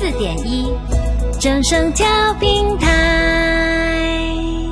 104.1正声调频台。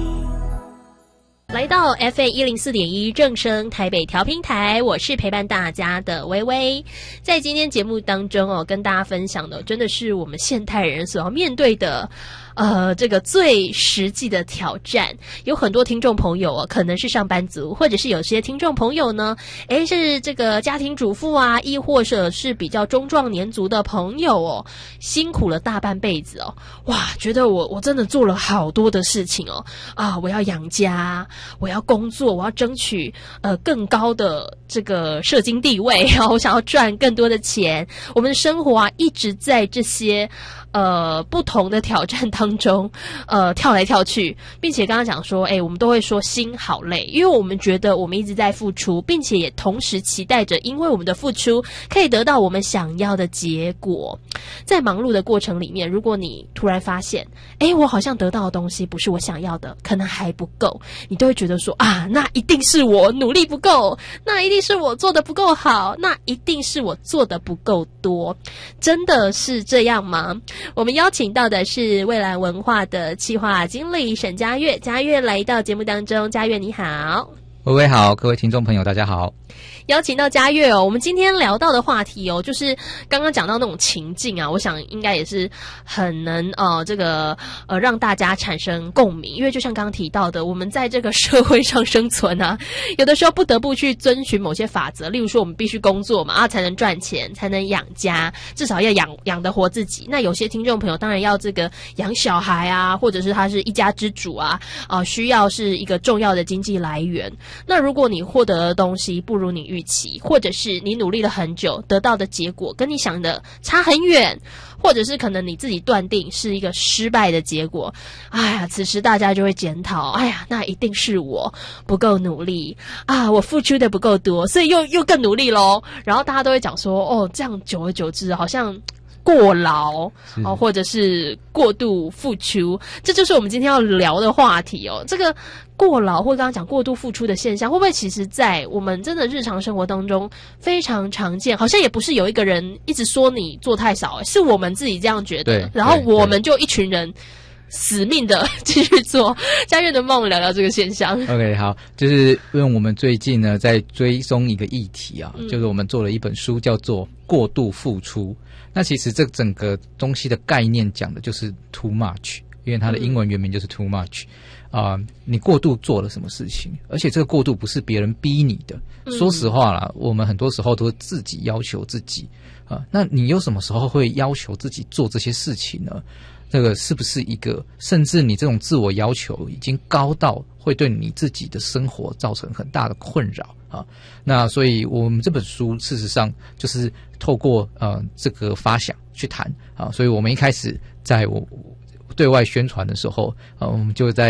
来到 FA104.1 正声台北调频台，我是陪伴大家的微微。在今天节目当中跟大家分享的真的是我们现代人所要面对的这个最实际的挑战。有很多听众朋友可能是上班族，或者是有些听众朋友呢是这个家庭主妇啊，亦或者是比较中壮年族的朋友辛苦了大半辈子哇，觉得我真的做了好多的事情我要养家，我要工作，我要争取更高的这个社经地位，我想要赚更多的钱。我们的生活一直在这些不同的挑战当中跳来跳去，并且刚刚讲说我们都会说心好累，因为我们觉得我们一直在付出，并且也同时期待着因为我们的付出可以得到我们想要的结果。在忙碌的过程里面，如果你突然发现我好像得到的东西不是我想要的，可能还不够，你都会觉得说那一定是我努力不够，那一定是我做的不够好，那一定是我做的不够多。真的是这样吗？我们邀请到的是蔚蓝文化的企划经理沈嘉悦，嘉悦来到节目当中。嘉悦你好。 微微好，各位听众朋友大家好。 邀请到嘉悦我们今天聊到的话题就是刚刚讲到那种情境我想应该也是很能让大家产生共鸣，因为就像刚刚提到的，我们在这个社会上生存有的时候不得不去遵循某些法则，例如说我们必须工作嘛才能赚钱，才能养家，至少要养得活自己。那有些听众朋友当然要这个养小孩或者是他是一家之主需要是一个重要的经济来源。那如果你获得的东西不如你预期，或者是你努力了很久得到的结果跟你想的差很远，或者是可能你自己断定是一个失败的结果，此时大家就会检讨，那一定是我不够努力我付出的不够多，所以又更努力咯。然后大家都会讲说这样久而久之好像过劳或者是过度付出，这就是我们今天要聊的话题这个过劳或刚刚讲过度付出的现象，会不会其实在我们真的日常生活当中非常常见？好像也不是有一个人一直说你做太少，是我们自己这样觉得，然后我们就一群人死命的继续做。嘉悦能帮我们聊聊这个现象 OK 好，就是因为我们最近呢在追踪一个议题就是我们做了一本书叫做过度付出。那其实这整个东西的概念讲的就是 too much， 因为它的英文原名就是 too much。你过度做了什么事情，而且这个过度不是别人逼你的。说实话啦，我们很多时候都是自己要求自己那你有什么时候会要求自己做这些事情呢？这个是不是一个甚至你这种自我要求已经高到会对你自己的生活造成很大的困扰那所以我们这本书事实上就是透过这个发想去谈所以我们一开始在我对外宣传的时候我们就在